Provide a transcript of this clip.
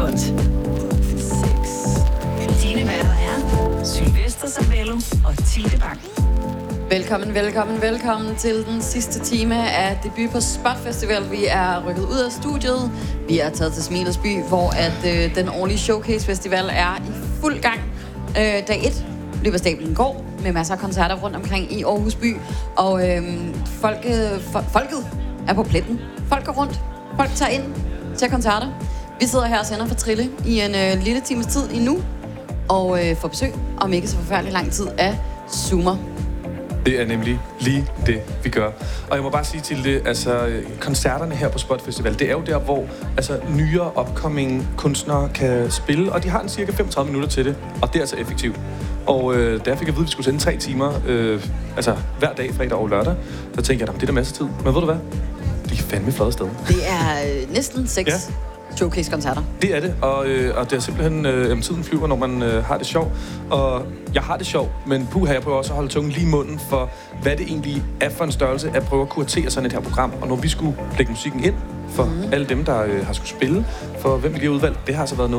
godt. Dine værter er Sylvester Sabello og Tine Bang. Velkommen til den sidste time af debut på Spot Festival. Vi er rykket ud af studiet. Vi er taget til Smilets By, hvor den årlige Showcase Festival er i fuld gang. Dag 1 løber stablen går med masser af koncerter rundt omkring i Aarhus by. Og folket er på pletten. Folk går rundt. Folk tager ind til koncerter. Vi sidder her og sender for Trille i en lille times tid endnu. Og får besøg om ikke så forfærdelig lang tid af Zoomer. Det er nemlig lige det, vi gør. Og jeg må bare sige til det, altså koncerterne her på Spot Festival, det er jo der, hvor altså nyere upcoming kunstnere kan spille, og de har en cirka 35 minutter til det, og det er altså effektivt. Og da jeg fik at vide, at vi skulle sende 3 timer, altså hver dag, fredag og lørdag, så tænkte jeg, det er der masser af tid. Men ved du hvad? De er fandme flade steder. Det er næsten 6 showcase-koncerter. Det er det, og det er simpelthen, tiden flyver, når man har det sjovt. Og jeg har det sjovt, men puha, jeg prøver også at holde tungen lige i munden for, hvad det egentlig er for en størrelse at prøve at kuratere sådan et her program. Og når vi skulle lægge musikken ind for alle dem, der har skulle spille, for hvem vi lige har udvalgt, det har altså været noget